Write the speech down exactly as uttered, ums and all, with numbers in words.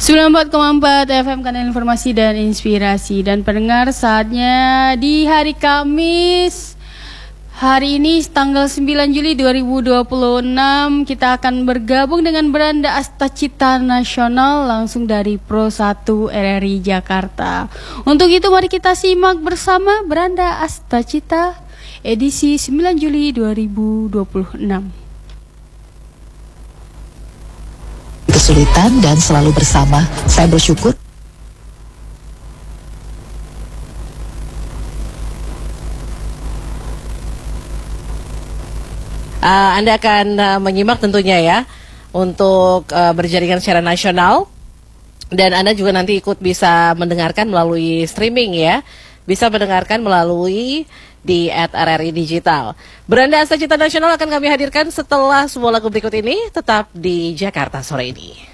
sembilan puluh empat koma empat F M Kanal Informasi dan Inspirasi. Dan pendengar, saatnya di hari Kamis, hari ini tanggal sembilan Juli dua ribu dua puluh enam, kita akan bergabung dengan Beranda Astacita Nasional langsung dari Pro satu R R I Jakarta. Untuk itu mari kita simak bersama Beranda Astacita edisi sembilan Juli dua ribu dua puluh enam. Kesulitan dan selalu bersama. Saya bersyukur. Uh, Anda akan uh, menyimak tentunya ya untuk uh, berjaringan secara nasional, dan Anda juga nanti ikut bisa mendengarkan melalui streaming ya, bisa mendengarkan melalui di at R R I Digital. Beranda Astacita Nasional akan kami hadirkan setelah sebuah lagu berikut ini. Tetap di Jakarta sore ini.